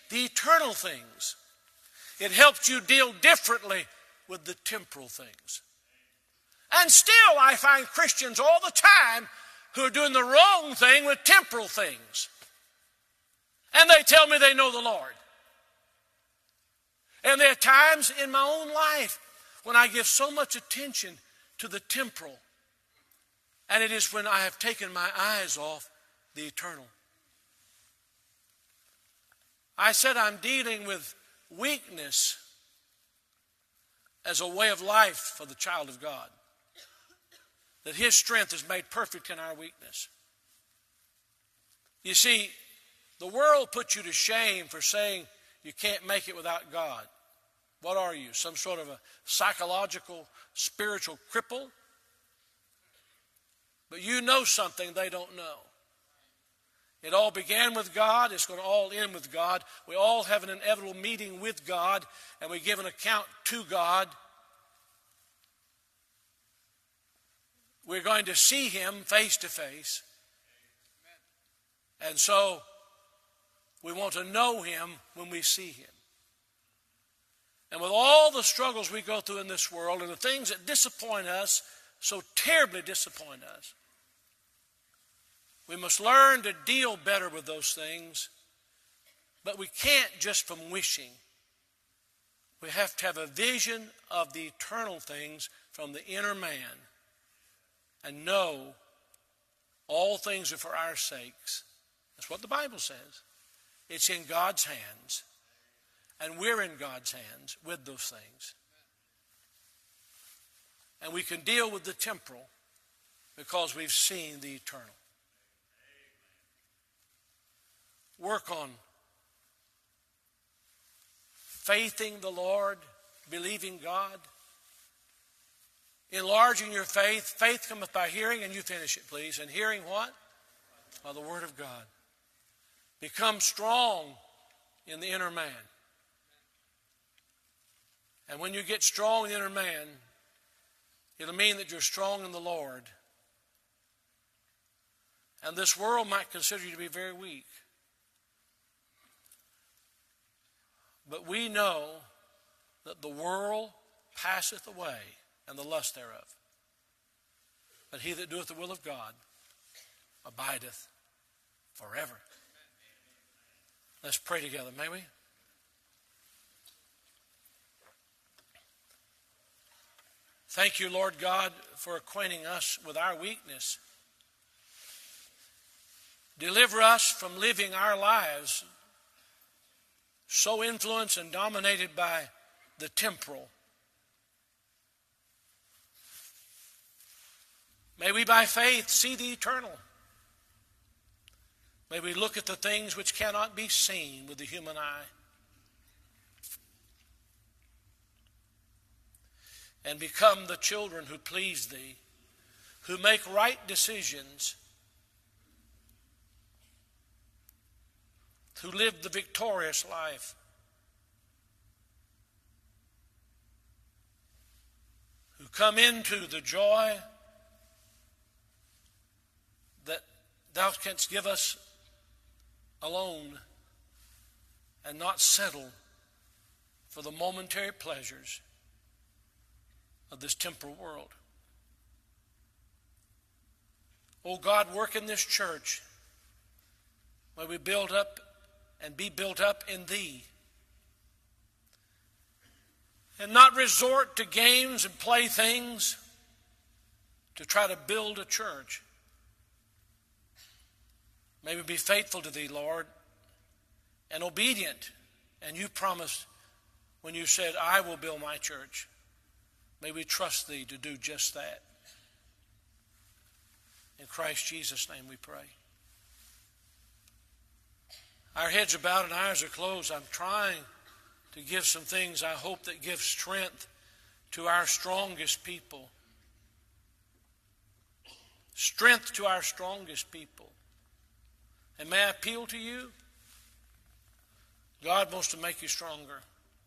the eternal things. It helps you deal differently with the temporal things. And still I find Christians all the time who are doing the wrong thing with temporal things. And they tell me they know the Lord. And there are times in my own life when I give so much attention to the temporal. And it is when I have taken my eyes off the eternal. I said I'm dealing with weakness as a way of life for the child of God. That His strength is made perfect in our weakness. You see, the world puts you to shame for saying you can't make it without God. What are you? Some sort of a psychological, spiritual cripple? But you know something they don't know. It all began with God. It's going to all end with God. We all have an inevitable meeting with God, and we give an account to God. We're going to see Him face to face. And so we want to know Him when we see Him. And with all the struggles we go through in this world and the things that disappoint us, so terribly disappoint us, we must learn to deal better with those things. But we can't just from wishing. We have to have a vision of the eternal things from the inner man and know all things are for our sakes. That's what the Bible says. It's in God's hands. And we're in God's hands with those things. And we can deal with the temporal because we've seen the eternal. Work on faithing the Lord, believing God, enlarging your faith. Faith cometh by hearing, and you finish it, please. And hearing what? By the Word of God. Become strong in the inner man. And when you get strong in the inner man, it'll mean that you're strong in the Lord. And this world might consider you to be very weak. But we know that the world passeth away, and the lust thereof. But he that doeth the will of God abideth forever. Let's pray together, may we? Thank you, Lord God, for acquainting us with our weakness. Deliver us from living our lives so influenced and dominated by the temporal. May we by faith see the eternal. May we look at the things which cannot be seen with the human eye. And become the children who please Thee, who make right decisions, who live the victorious life, who come into the joy that Thou canst give us alone, and not settle for the momentary pleasures of this temporal world. Oh God, work in this church. May we build up and be built up in Thee, and not resort to games and playthings to try to build a church. May we be faithful to Thee, Lord, and obedient. And You promised when You said, I will build My church. May we trust Thee to do just that. In Christ Jesus' name we pray. Our heads are bowed and eyes are closed. I'm trying to give some things I hope that give strength to our strongest people. Strength to our strongest people. And may I appeal to you? God wants to make you stronger.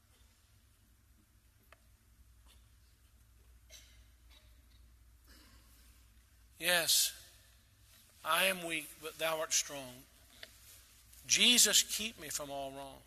Yes, I am weak, but Thou art strong. Jesus, keep me from all wrong.